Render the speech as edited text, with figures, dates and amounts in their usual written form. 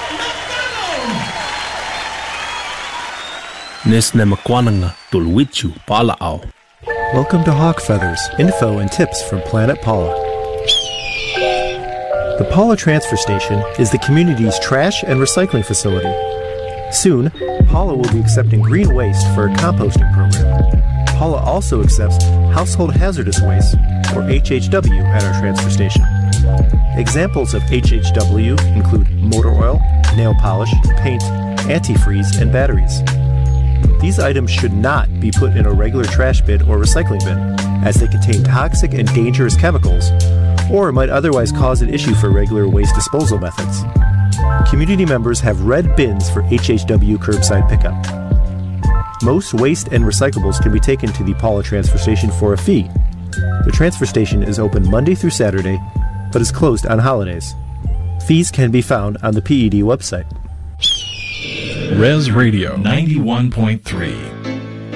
Nesne Makwananga Tulwichu Pala'au. Welcome to Hawk Feathers, info and tips from Planet Paula. The Paula Transfer Station is the community's trash and recycling facility. Soon, Paula will be accepting green waste for a composting program. Paula also accepts household hazardous waste, or HHW, at our transfer station. Examples of HHW include motor oil, nail polish, paint, antifreeze, and batteries. These items should not be put in a regular trash bin or recycling bin, as they contain toxic and dangerous chemicals, or might otherwise cause an issue for regular waste disposal methods. Community members have red bins for HHW curbside pickup. Most waste and recyclables can be taken to the Paula Transfer Station for a fee. The transfer station is open Monday through Saturday, but is closed on holidays. Fees can be found on the PED website. Res Radio 91.3